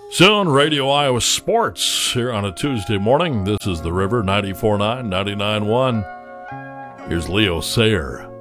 Soon, Radio Iowa Sports here on a Tuesday morning. This is The River, 94.9, 99.1. Here's Leo Sayer.